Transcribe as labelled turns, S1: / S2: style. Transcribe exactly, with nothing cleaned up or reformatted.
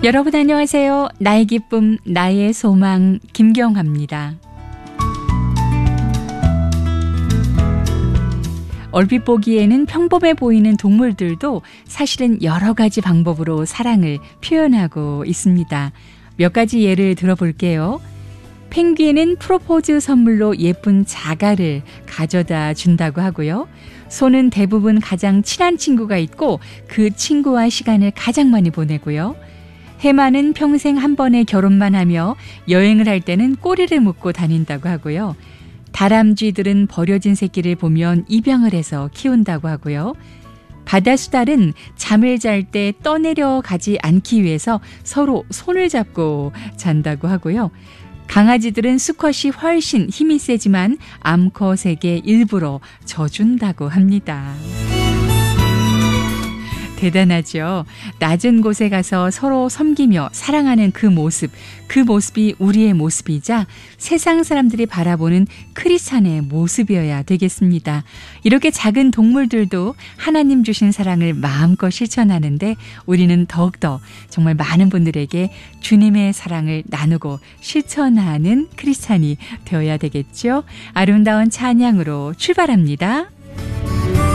S1: 여러분 안녕하세요. 나의 기쁨, 나의 소망 김경화입니다. 얼핏 보기에는 평범해 보이는 동물들도 사실은 여러 가지 방법으로 사랑을 표현하고 있습니다. 몇 가지 예를 들어볼게요. 펭귄은 프로포즈 선물로 예쁜 자가를 가져다 준다고 하고요. 소는 대부분 가장 친한 친구가 있고 그 친구와 시간을 가장 많이 보내고요. 해마는 평생 한 번의 결혼만 하며 여행을 할 때는 꼬리를 묶고 다닌다고 하고요. 다람쥐들은 버려진 새끼를 보면 입양을 해서 키운다고 하고요. 바다수달은 잠을 잘 때 떠내려 가지 않기 위해서 서로 손을 잡고 잔다고 하고요. 강아지들은 수컷이 훨씬 힘이 세지만 암컷에게 일부러 져준다고 합니다. 대단하죠. 낮은 곳에 가서 서로 섬기며 사랑하는 그 모습, 그 모습이 우리의 모습이자 세상 사람들이 바라보는 크리스찬의 모습이어야 되겠습니다. 이렇게 작은 동물들도 하나님 주신 사랑을 마음껏 실천하는데 우리는 더욱더 정말 많은 분들에게 주님의 사랑을 나누고 실천하는 크리스찬이 되어야 되겠죠. 아름다운 찬양으로 출발합니다.